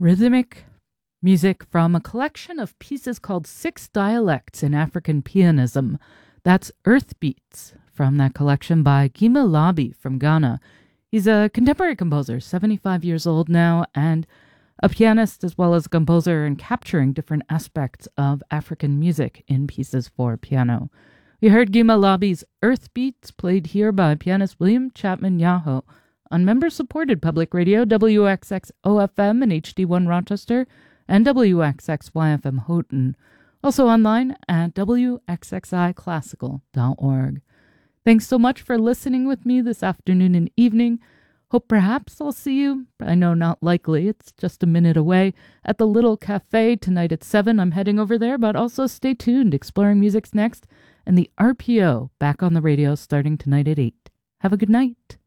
rhythmic music from a collection of pieces called Six Dialects in African Pianism. That's Earth Beats from that collection by Gima Labi from Ghana. He's a contemporary composer, 75 years old now, and a pianist as well as a composer and capturing different aspects of African music in pieces for piano. We heard Gima Labi's Earth Beats played here by pianist William Chapman Yaho on member-supported public radio WXX OFM and HD1 Rochester and WXXYFM Houghton. Also online at WXXIClassical.org. Thanks so much for listening with me this afternoon and evening. Hope perhaps I'll see you, but I know not likely, it's just a minute away, at the Little Cafe tonight at 7. I'm heading over there, but also stay tuned. Exploring Music's next, and the RPO back on the radio starting tonight at 8. Have a good night.